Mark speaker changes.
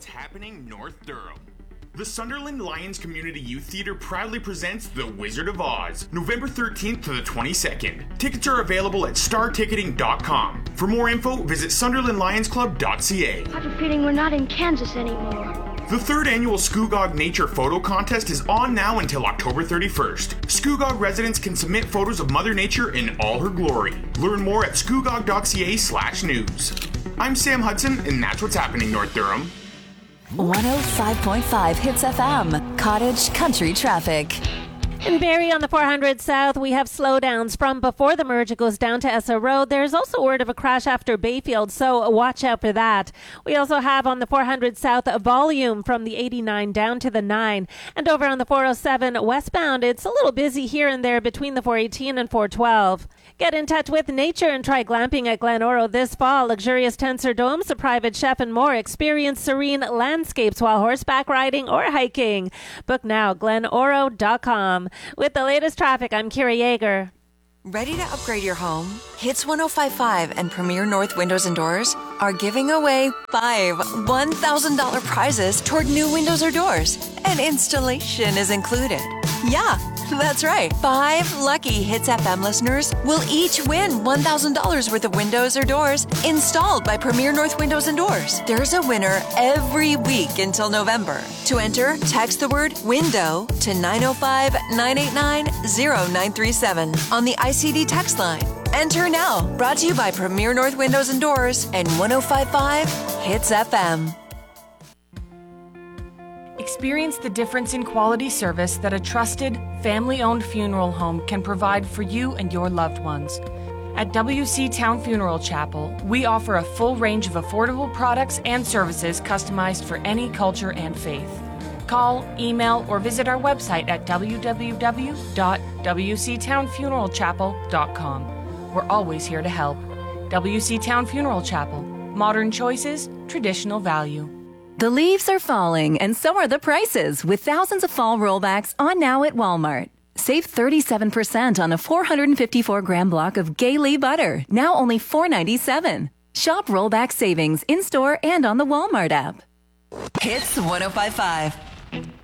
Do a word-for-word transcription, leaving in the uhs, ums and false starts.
Speaker 1: What's Happening North Durham. The Sunderland Lions Community Youth Theatre proudly presents The Wizard of Oz, November thirteenth to the twenty-second. Tickets are available at star ticketing dot com. For more info, visit sunderland lions club dot c a.
Speaker 2: I have a feeling we're not in Kansas anymore.
Speaker 1: The third annual Scugog Nature Photo Contest is on now until October thirty-first. Scugog residents can submit photos of Mother Nature in all her glory. Learn more at scugog dot c a slash news. I'm Sam Hudson, and that's what's happening, North Durham.
Speaker 3: one oh five point five Hits F M, Cottage Country Traffic.
Speaker 4: In Barrie on the four hundred South, we have slowdowns from before the merge. It goes down to Essa Road. There's also word of a crash after Bayfield, so watch out for that. We also have on the four hundred South a volume from the eighty-nine down to the nine. And over on the four oh seven westbound, it's a little busy here and there between the four eighteen and four twelve. Get in touch with nature and try glamping at Glen Oro this fall. Luxurious tents or domes, a private chef and more. Experience serene landscapes while horseback riding or hiking. Book now, glen oro dot com. With the latest traffic, I'm Kira Yeager.
Speaker 5: Ready to upgrade your home? Hits one oh five point five and Premier North Windows and Doors are giving away five one thousand dollars prizes toward new windows or doors. And installation is included. Yeah, that's right. Five lucky Hits F M listeners will each win one thousand dollars worth of windows or doors installed by Premier North Windows and Doors. There's a winner every week until November. To enter, text the word WINDOW to nine oh five, nine eight nine, oh nine three seven on the I C D text line. Enter now. Brought to you by Premier North Windows and Doors and one oh five point five Hits F M.
Speaker 6: Experience the difference in quality service that a trusted, family-owned funeral home can provide for you and your loved ones. At W C Town Funeral Chapel, we offer a full range of affordable products and services customized for any culture and faith. Call, email, or visit our website at w w w dot w c town funeral chapel dot com. We're always here to help. W C Town Funeral Chapel. Modern choices, traditional value.
Speaker 3: The leaves are falling, and so are the prices, with thousands of fall rollbacks on now at Walmart. Save thirty-seven percent on a four hundred fifty-four gram block of Gaylee butter, now only four ninety-seven. Shop rollback savings in-store and on the Walmart app.
Speaker 5: Hits one oh five point five.